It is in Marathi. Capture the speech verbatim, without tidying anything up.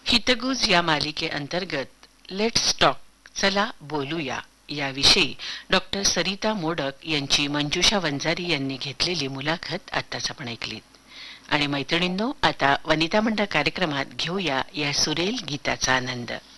हितगुज या मालिकेअंतर्गत लेट्स टॉक चला बोलूया याविषयी डॉक्टर सरिता मोडक यांची मंजुषा वंजारी यांनी घेतलेली मुलाखत आत्ताच आपण ऐकलीत. आणि मैत्रिणींनो, आता वनिता मंडळ कार्यक्रमात घेऊया या सुरेल गीताचा आनंद.